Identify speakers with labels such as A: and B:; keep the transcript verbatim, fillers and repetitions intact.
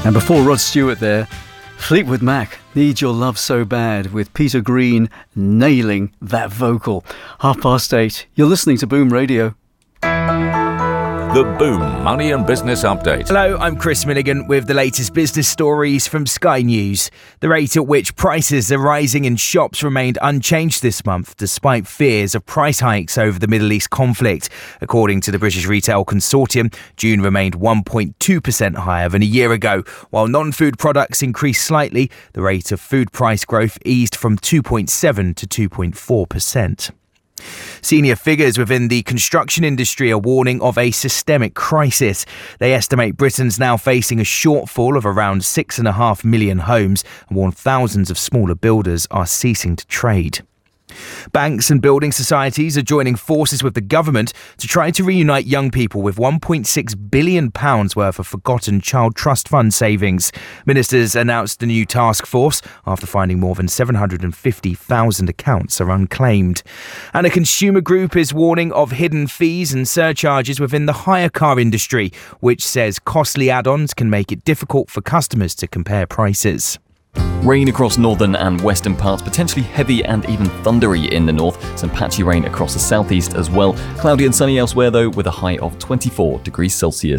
A: And before Rod Stewart there, Fleetwood Mac, Need Your Love So Bad, with Peter Green nailing that vocal. Half past eight, you're listening to Boom Radio.
B: The Boom Money and Business Update.
C: Hello, I'm Chris Milligan with the latest business stories from Sky News. The rate at which prices are rising in shops remained unchanged this month, despite fears of price hikes over the Middle East conflict. According to the British Retail Consortium, June remained one point two percent higher than a year ago. While non-food products increased slightly, the rate of food price growth eased from two point seven to two point four percent. Senior figures within the construction industry are warning of a systemic crisis. They estimate Britain's now facing a shortfall of around six and a half million homes and warn thousands of smaller builders are ceasing to trade. Banks and building societies are joining forces with the government to try to reunite young people with one point six billion pounds worth of forgotten Child Trust Fund savings. Ministers announced the new task force after finding more than seven hundred fifty thousand accounts are unclaimed. And a consumer group is warning of hidden fees and surcharges within the hire car industry, which says costly add-ons can make it difficult for customers to compare prices.
D: Rain across northern and western parts, potentially heavy and even thundery in the north. Some patchy rain across the southeast as well. Cloudy and sunny elsewhere though, with a high of twenty-four degrees Celsius.